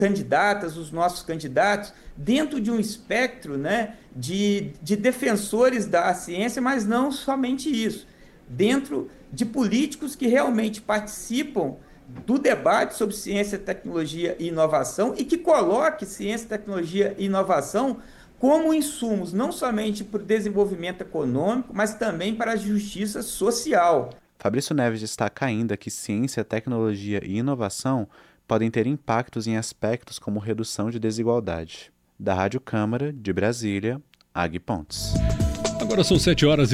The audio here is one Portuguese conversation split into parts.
candidatas, os nossos candidatos, dentro de um espectro, né, de defensores da ciência, mas não somente isso, dentro de políticos que realmente participam do debate sobre ciência, tecnologia e inovação e que coloque ciência, tecnologia e inovação como insumos não somente para o desenvolvimento econômico, mas também para a justiça social. Fabrício Neves destaca ainda que ciência, tecnologia e inovação podem ter impactos em aspectos como redução de desigualdade. Da Rádio Câmara, de Brasília, Agui Pontes. Agora são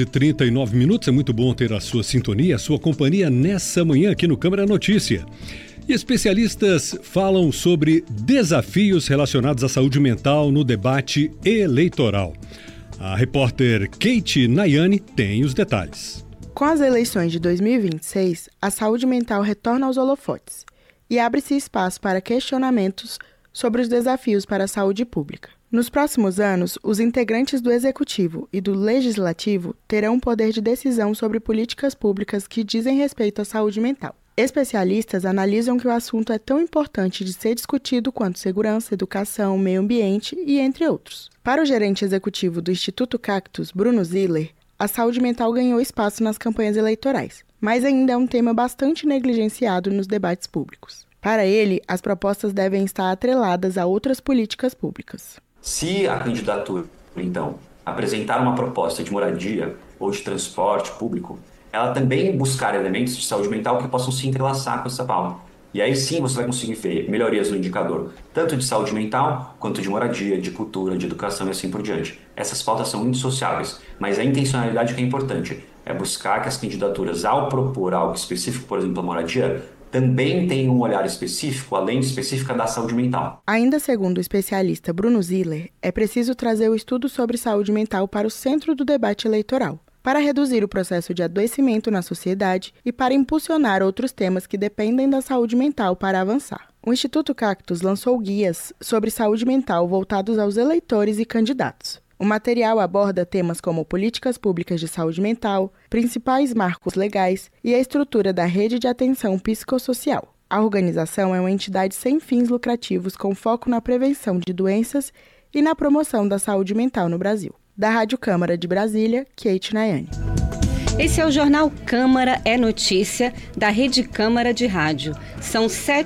7h39. É muito bom ter a sua sintonia, a sua companhia nessa manhã aqui no Câmara Notícia. E especialistas falam sobre desafios relacionados à saúde mental no debate eleitoral. A repórter Kate Nayane tem os detalhes. Com as eleições de 2026, a saúde mental retorna aos holofotes e abre-se espaço para questionamentos sobre os desafios para a saúde pública. Nos próximos anos, os integrantes do Executivo e do Legislativo terão um poder de decisão sobre políticas públicas que dizem respeito à saúde mental. Especialistas analisam que o assunto é tão importante de ser discutido quanto segurança, educação, meio ambiente e entre outros. Para o gerente executivo do Instituto Cactus, Bruno Ziller, a saúde mental ganhou espaço nas campanhas eleitorais, mas ainda é um tema bastante negligenciado nos debates públicos. Para ele, as propostas devem estar atreladas a outras políticas públicas. Se a candidatura, então, apresentar uma proposta de moradia ou de transporte público, ela também buscar elementos de saúde mental que possam se entrelaçar com essa pauta. E aí sim você vai conseguir ver melhorias no indicador, tanto de saúde mental, quanto de moradia, de cultura, de educação e assim por diante. Essas pautas são indissociáveis, mas a intencionalidade que é importante é buscar que as candidaturas, ao propor algo específico, por exemplo, a moradia, também tenham um olhar específico, além de específica, da saúde mental. Ainda segundo o especialista Bruno Ziller, é preciso trazer o estudo sobre saúde mental para o centro do debate eleitoral, para reduzir o processo de adoecimento na sociedade e para impulsionar outros temas que dependem da saúde mental para avançar. O Instituto Cactus lançou guias sobre saúde mental voltados aos eleitores e candidatos. O material aborda temas como políticas públicas de saúde mental, principais marcos legais e a estrutura da rede de atenção psicossocial. A organização é uma entidade sem fins lucrativos com foco na prevenção de doenças e na promoção da saúde mental no Brasil. Da Rádio Câmara de Brasília, Kate Nayane. Esse é o Jornal Câmara é Notícia, da Rede Câmara de Rádio. São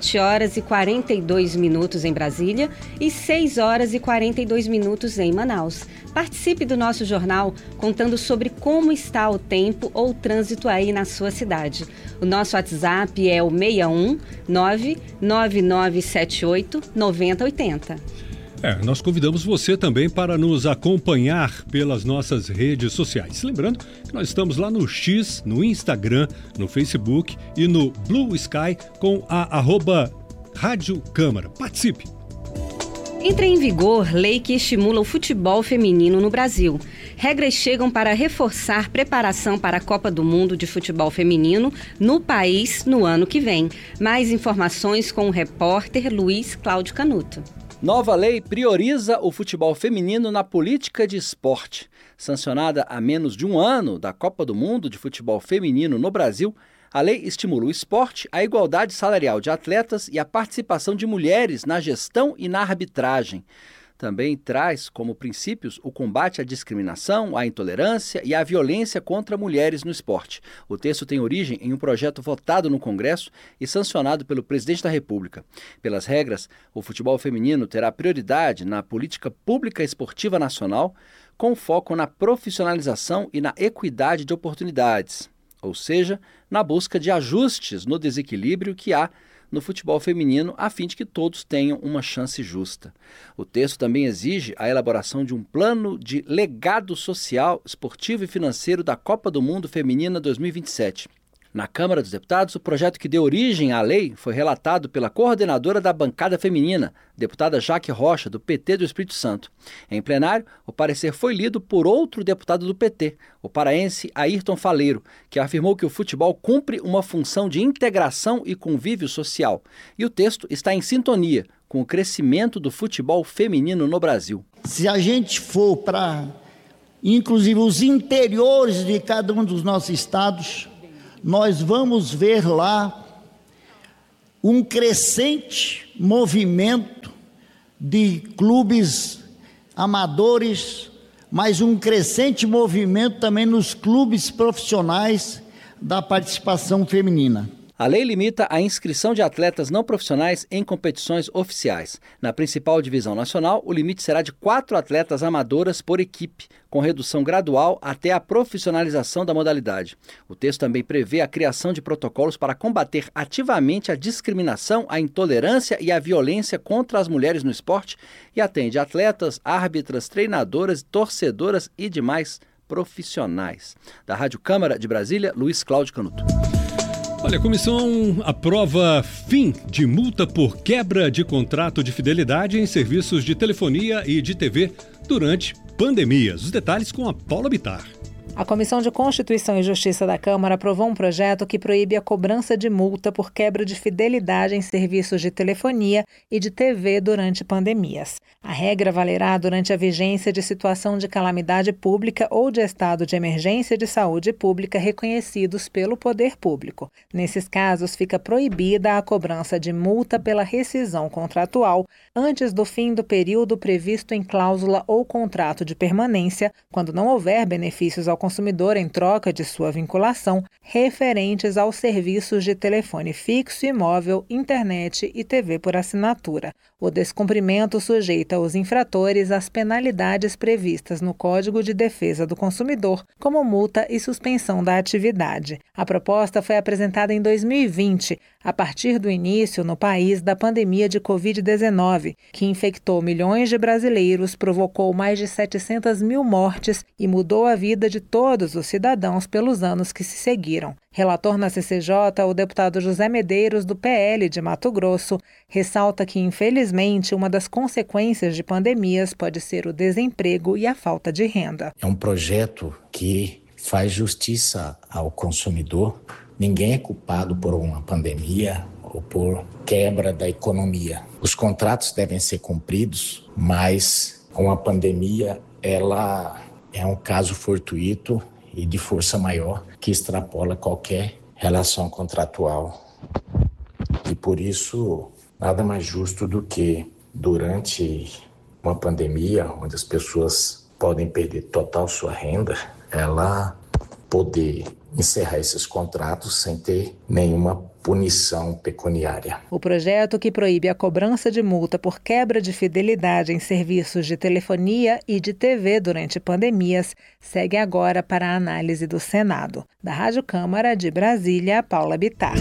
7h42 em Brasília e 6h42 em Manaus. Participe do nosso jornal contando sobre como está o tempo ou o trânsito aí na sua cidade. O nosso WhatsApp é o 61 99978 9080. Nós convidamos você também para nos acompanhar pelas nossas redes sociais. Lembrando que nós estamos lá no X, no Instagram, no Facebook e no Blue Sky com a @Rádio Câmara. Participe! Entra em vigor lei que estimula o futebol feminino no Brasil. Regras chegam para reforçar preparação para a Copa do Mundo de Futebol Feminino no país no ano que vem. Mais informações com o repórter Luiz Cláudio Canuto. Nova lei prioriza o futebol feminino na política de esporte. Sancionada há menos de um ano da Copa do Mundo de Futebol Feminino no Brasil, a lei estimula o esporte, a igualdade salarial de atletas e a participação de mulheres na gestão e na arbitragem. Também traz como princípios o combate à discriminação, à intolerância e à violência contra mulheres no esporte. O texto tem origem em um projeto votado no Congresso e sancionado pelo presidente da República. Pelas regras, o futebol feminino terá prioridade na política pública esportiva nacional, com foco na profissionalização e na equidade de oportunidades, ou seja, na busca de ajustes no desequilíbrio que há no futebol feminino, a fim de que todos tenham uma chance justa. O texto também exige a elaboração de um plano de legado social, esportivo e financeiro da Copa do Mundo Feminina 2027. Na Câmara dos Deputados, o projeto que deu origem à lei foi relatado pela coordenadora da bancada feminina, deputada Jaque Rocha, do PT do Espírito Santo. Em plenário, o parecer foi lido por outro deputado do PT, o paraense Ayrton Faleiro, que afirmou que o futebol cumpre uma função de integração e convívio social. E o texto está em sintonia com o crescimento do futebol feminino no Brasil. Se a gente for para, inclusive, os interiores de cada um dos nossos estados, nós vamos ver lá um crescente movimento de clubes amadores, mas um crescente movimento também nos clubes profissionais da participação feminina. A lei limita a inscrição de atletas não profissionais em competições oficiais. Na principal divisão nacional, o limite será de 4 atletas amadoras por equipe, com redução gradual até a profissionalização da modalidade. O texto também prevê a criação de protocolos para combater ativamente a discriminação, a intolerância e a violência contra as mulheres no esporte e atende atletas, árbitras, treinadoras, torcedoras e demais profissionais. Da Rádio Câmara de Brasília, Luiz Cláudio Canuto. Olha, a comissão aprova fim de multa por quebra de contrato de fidelidade em serviços de telefonia e de TV durante pandemias. Os detalhes com a Paula Bittar. A Comissão de Constituição e Justiça da Câmara aprovou um projeto que proíbe a cobrança de multa por quebra de fidelidade em serviços de telefonia e de TV durante pandemias. A regra valerá durante a vigência de situação de calamidade pública ou de estado de emergência de saúde pública reconhecidos pelo poder público. Nesses casos, fica proibida a cobrança de multa pela rescisão contratual antes do fim do período previsto em cláusula ou contrato de permanência, quando não houver benefícios ao consumidor em troca de sua vinculação, referentes aos serviços de telefone fixo e móvel, internet e TV por assinatura. O descumprimento sujeita os infratores às penalidades previstas no Código de Defesa do Consumidor, como multa e suspensão da atividade. A proposta foi apresentada em 2020, a partir do início no país da pandemia de Covid-19, que infectou milhões de brasileiros, provocou mais de 700 mil mortes e mudou a vida de todos os cidadãos pelos anos que se seguiram. Relator na CCJ, o deputado José Medeiros, do PL de Mato Grosso, ressalta que, infelizmente, uma das consequências de pandemias pode ser o desemprego e a falta de renda. É um projeto que faz justiça ao consumidor. Ninguém é culpado por uma pandemia ou por quebra da economia. Os contratos devem ser cumpridos, mas uma pandemia, ela é um caso fortuito e de força maior que extrapola qualquer relação contratual. E por isso, nada mais justo do que, durante uma pandemia, onde as pessoas podem perder total sua renda, ela poder encerrar esses contratos sem ter nenhuma punição pecuniária. O projeto que proíbe a cobrança de multa por quebra de fidelidade em serviços de telefonia e de TV durante pandemias segue agora para a análise do Senado. Da Rádio Câmara de Brasília, Paula Bittar.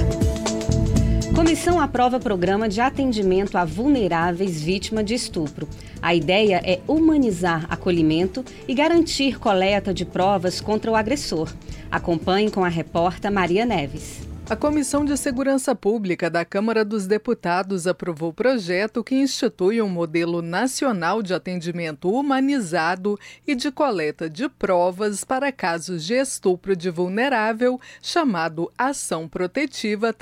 Comissão aprova programa de atendimento a vulneráveis vítimas de estupro. A ideia é humanizar acolhimento e garantir coleta de provas contra o agressor. Acompanhe com a repórter Maria Neves. A Comissão de Segurança Pública da Câmara dos Deputados aprovou o projeto que institui um modelo nacional de atendimento humanizado e de coleta de provas para casos de estupro de vulnerável, chamado Ação Protetiva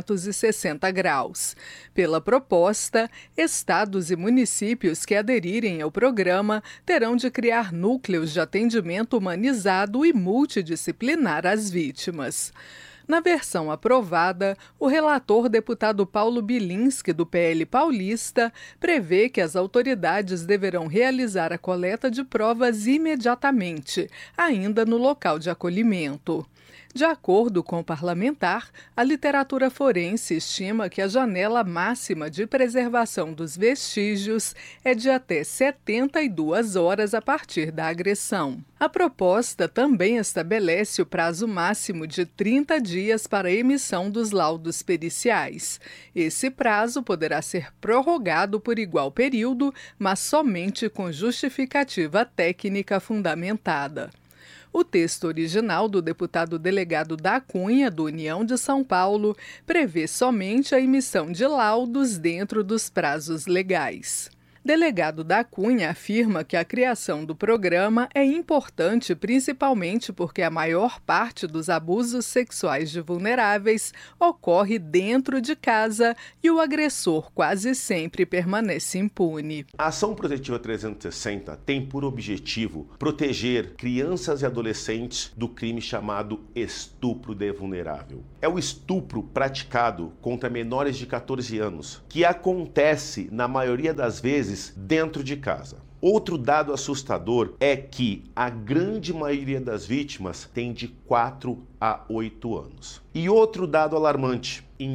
360 Graus. Pela proposta, estados e municípios que aderirem ao programa terão de criar núcleos de atendimento humanizado e multidisciplinar às vítimas. Na versão aprovada, o relator deputado Paulo Bilinski, do PL paulista, prevê que as autoridades deverão realizar a coleta de provas imediatamente, ainda no local de acolhimento. De acordo com o parlamentar, a literatura forense estima que a janela máxima de preservação dos vestígios é de até 72 horas a partir da agressão. A proposta também estabelece o prazo máximo de 30 dias para a emissão dos laudos periciais. Esse prazo poderá ser prorrogado por igual período, mas somente com justificativa técnica fundamentada. O texto original do deputado delegado da Cunha, do União de São Paulo, prevê somente a emissão de laudos dentro dos prazos legais. Delegado da Cunha afirma que a criação do programa é importante principalmente porque a maior parte dos abusos sexuais de vulneráveis ocorre dentro de casa e o agressor quase sempre permanece impune. A Ação Protetiva 360 tem por objetivo proteger crianças e adolescentes do crime chamado estupro de vulnerável. É o estupro praticado contra menores de 14 anos, que acontece, na maioria das vezes, vezes dentro de casa. Outro dado assustador é que a grande maioria das vítimas tem de 4 a 8 anos. E outro dado alarmante, em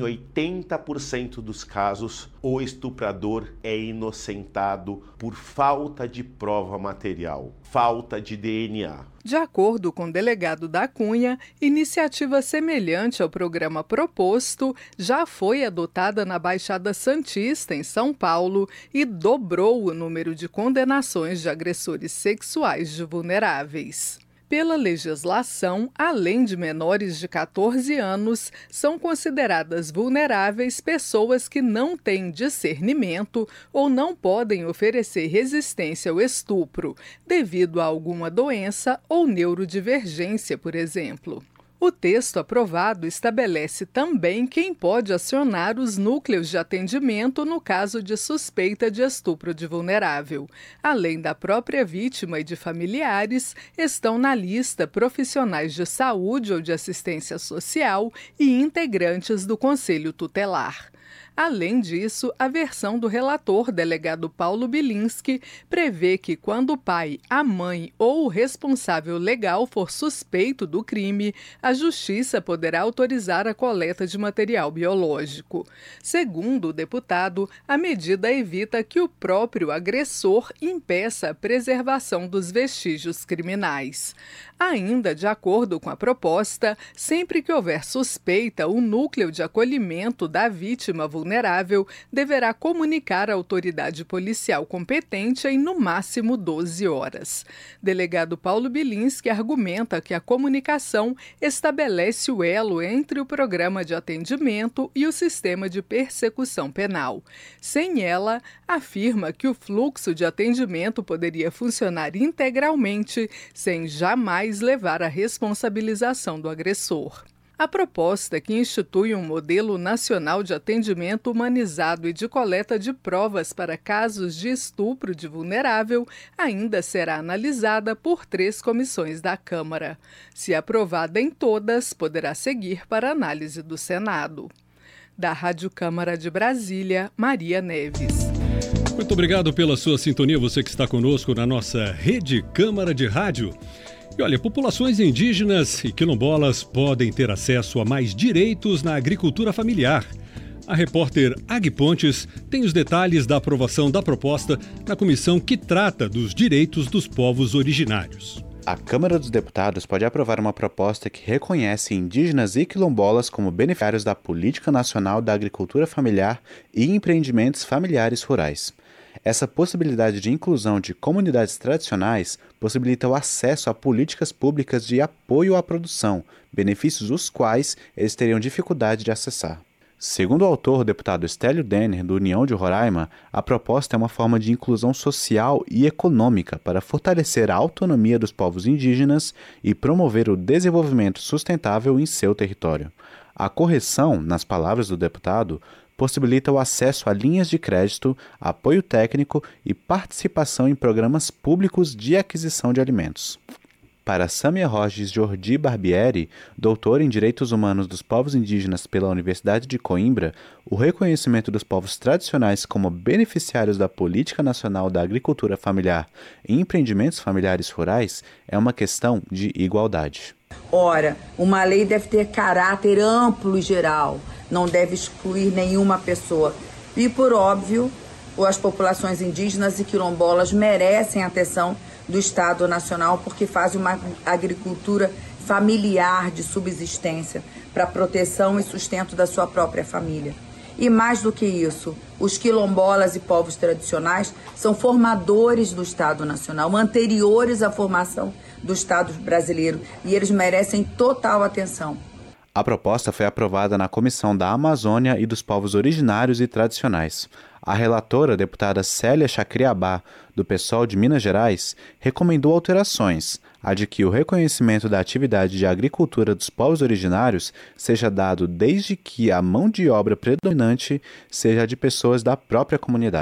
80% dos casos, o estuprador é inocentado por falta de prova material, falta de DNA. De acordo com o delegado da Cunha, iniciativa semelhante ao programa proposto já foi adotada na Baixada Santista, em São Paulo, e dobrou o número de condenações de agressores sexuais de vulneráveis. Pela legislação, além de menores de 14 anos, são consideradas vulneráveis pessoas que não têm discernimento ou não podem oferecer resistência ao estupro, devido a alguma doença ou neurodivergência, por exemplo. O texto aprovado estabelece também quem pode acionar os núcleos de atendimento no caso de suspeita de estupro de vulnerável. Além da própria vítima e de familiares, estão na lista profissionais de saúde ou de assistência social e integrantes do Conselho Tutelar. Além disso, a versão do relator, delegado Paulo Bilinski, prevê que quando o pai, a mãe ou o responsável legal for suspeito do crime, a Justiça poderá autorizar a coleta de material biológico. Segundo o deputado, a medida evita que o próprio agressor impeça a preservação dos vestígios criminais. Ainda de acordo com a proposta, sempre que houver suspeita, o núcleo de acolhimento da vítima vulnerável deverá comunicar à autoridade policial competente em no máximo 12 horas. Delegado Paulo Bilinski argumenta que a comunicação estabelece o elo entre o programa de atendimento e o sistema de persecução penal. Sem ela, afirma que o fluxo de atendimento poderia funcionar integralmente, sem jamais levar à responsabilização do agressor. A proposta, que institui um modelo nacional de atendimento humanizado e de coleta de provas para casos de estupro de vulnerável, ainda será analisada por 3 comissões da Câmara. Se aprovada em todas, poderá seguir para análise do Senado. Da Rádio Câmara de Brasília, Maria Neves. Muito obrigado pela sua sintonia, você que está conosco na nossa Rede Câmara de Rádio. E olha, populações indígenas e quilombolas podem ter acesso a mais direitos na agricultura familiar. A repórter Agi Pontes tem os detalhes da aprovação da proposta na comissão que trata dos direitos dos povos originários. A Câmara dos Deputados pode aprovar uma proposta que reconhece indígenas e quilombolas como beneficiários da Política Nacional da Agricultura Familiar e empreendimentos familiares rurais. Essa possibilidade de inclusão de comunidades tradicionais possibilita o acesso a políticas públicas de apoio à produção, benefícios os quais eles teriam dificuldade de acessar. Segundo o autor, o deputado Estélio Denner, do União de Roraima, a proposta é uma forma de inclusão social e econômica para fortalecer a autonomia dos povos indígenas e promover o desenvolvimento sustentável em seu território. A correção, nas palavras do deputado, possibilita o acesso a linhas de crédito, apoio técnico e participação em programas públicos de aquisição de alimentos. Para Sâmia Roges Jordi Barbieri, doutora em Direitos Humanos dos Povos Indígenas pela Universidade de Coimbra, o reconhecimento dos povos tradicionais como beneficiários da Política Nacional da Agricultura Familiar e empreendimentos familiares rurais é uma questão de igualdade. Ora, uma lei deve ter caráter amplo e geral, não deve excluir nenhuma pessoa. E, por óbvio, as populações indígenas e quilombolas merecem a atenção do Estado Nacional porque fazem uma agricultura familiar de subsistência para proteção e sustento da sua própria família. E mais do que isso, os quilombolas e povos tradicionais são formadores do Estado Nacional, anteriores à formação do Estado brasileiro, e eles merecem total atenção. A proposta foi aprovada na Comissão da Amazônia e dos Povos Originários e Tradicionais. A relatora, a deputada Célia Chacriabá, do PSOL de Minas Gerais, recomendou alterações, a de que o reconhecimento da atividade de agricultura dos povos originários seja dado desde que a mão de obra predominante seja de pessoas da própria comunidade.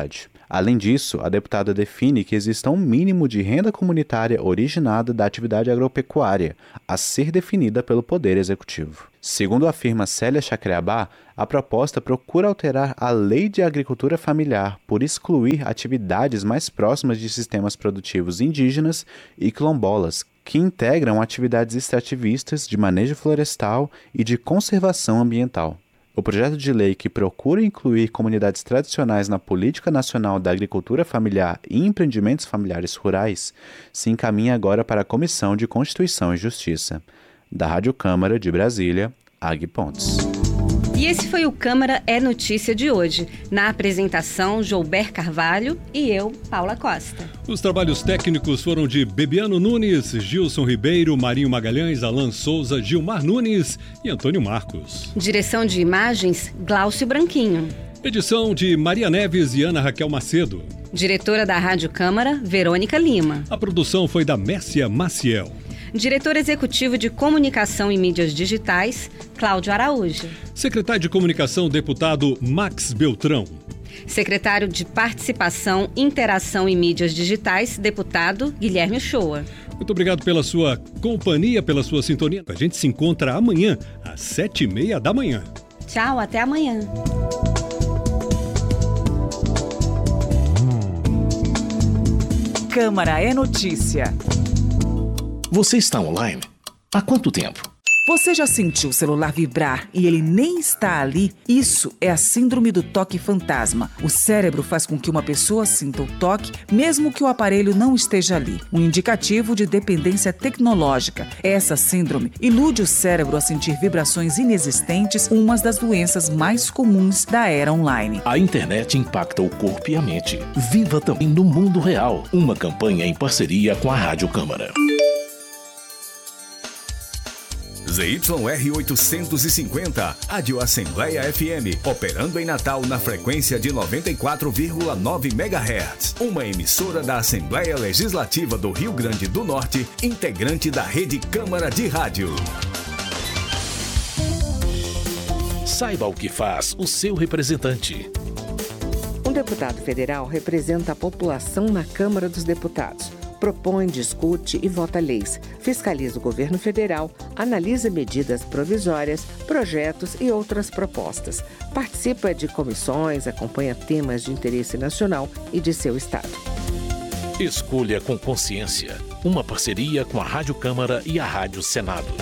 Além disso, a deputada define que exista um mínimo de renda comunitária originada da atividade agropecuária, a ser definida pelo Poder Executivo. Segundo afirma Célia Chacreabá, a proposta procura alterar a Lei de Agricultura Familiar por excluir atividades mais próximas de sistemas produtivos indígenas e quilombolas, que integram atividades extrativistas de manejo florestal e de conservação ambiental. O projeto de lei que procura incluir comunidades tradicionais na Política Nacional da Agricultura Familiar e empreendimentos familiares rurais se encaminha agora para a Comissão de Constituição e Justiça. Da Rádio Câmara de Brasília, Agui Pontes. E esse foi o Câmara é Notícia de hoje. Na apresentação, Joubert Carvalho e eu, Paula Costa. Os trabalhos técnicos foram de Bebiano Nunes, Gilson Ribeiro, Marinho Magalhães, Alan Souza, Gilmar Nunes e Antônio Marcos. Direção de imagens, Glaucio Branquinho. Edição de Maria Neves e Ana Raquel Macedo. Diretora da Rádio Câmara, Verônica Lima. A produção foi da Mércia Maciel. Diretor Executivo de Comunicação e Mídias Digitais, Cláudio Araújo. Secretário de Comunicação, deputado Max Beltrão. Secretário de Participação, Interação e Mídias Digitais, deputado Guilherme Uchoa. Muito obrigado pela sua companhia, pela sua sintonia. A gente se encontra amanhã, às 7h30 da manhã. Tchau, até amanhã. Câmara é Notícia. Você está online? Há quanto tempo? Você já sentiu o celular vibrar e ele nem está ali? Isso é a síndrome do toque fantasma. O cérebro faz com que uma pessoa sinta o toque, mesmo que o aparelho não esteja ali. Um indicativo de dependência tecnológica. Essa síndrome ilude o cérebro a sentir vibrações inexistentes, uma das doenças mais comuns da era online. A internet impacta o corpo e a mente. Viva também no mundo real. Uma campanha em parceria com a Rádio Câmara. ZYR 850, Rádio Assembleia FM, operando em Natal na frequência de 94,9 MHz. Uma emissora da Assembleia Legislativa do Rio Grande do Norte, integrante da Rede Câmara de Rádio. Saiba o que faz o seu representante. Um deputado federal representa a população na Câmara dos Deputados. Propõe, discute e vota leis, fiscaliza o governo federal, analisa medidas provisórias, projetos e outras propostas. Participa de comissões, acompanha temas de interesse nacional e de seu estado. Escolha com consciência. Uma parceria com a Rádio Câmara e a Rádio Senado.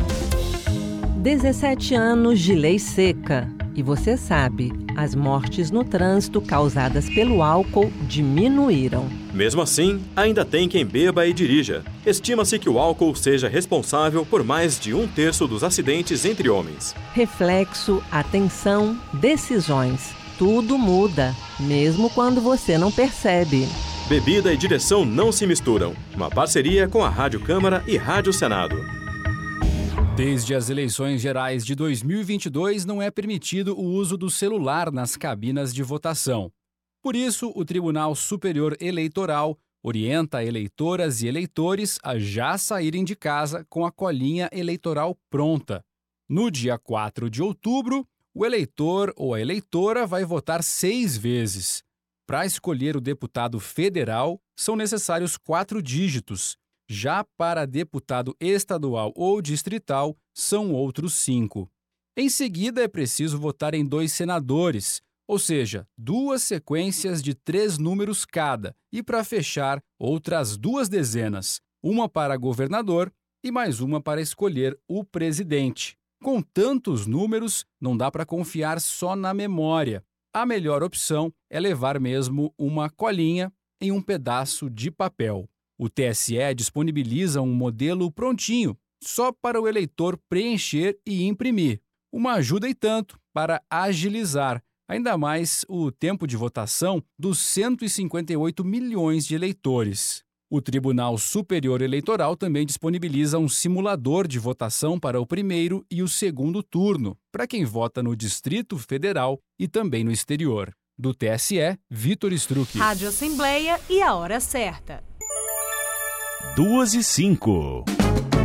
17 anos de lei seca. E você sabe, as mortes no trânsito causadas pelo álcool diminuíram. Mesmo assim, ainda tem quem beba e dirija. Estima-se que o álcool seja responsável por mais de 1/3 dos acidentes entre homens. Reflexo, atenção, decisões. Tudo muda, mesmo quando você não percebe. Bebida e direção não se misturam. Uma parceria com a Rádio Câmara e Rádio Senado. Desde as eleições gerais de 2022, não é permitido o uso do celular nas cabinas de votação. Por isso, o Tribunal Superior Eleitoral orienta eleitoras e eleitores a já saírem de casa com a colinha eleitoral pronta. No dia 4 de outubro, o eleitor ou a eleitora vai votar 6 vezes. Para escolher o deputado federal, são necessários 4 dígitos. Já para deputado estadual ou distrital, são outros 5. Em seguida, é preciso votar em 2 senadores, ou seja, 2 sequências de 3 números cada, e para fechar, outras 2 dezenas, uma para governador e mais uma para escolher o presidente. Com tantos números, não dá para confiar só na memória. A melhor opção é levar mesmo uma colinha em um pedaço de papel. O TSE disponibiliza um modelo prontinho, só para o eleitor preencher e imprimir. Uma ajuda e tanto para agilizar, ainda mais o tempo de votação dos 158 milhões de eleitores. O Tribunal Superior Eleitoral também disponibiliza um simulador de votação para o primeiro e o segundo turno, para quem vota no Distrito Federal e também no exterior. Do TSE, Vitor Struck. Rádio Assembleia e a hora certa. 2h05.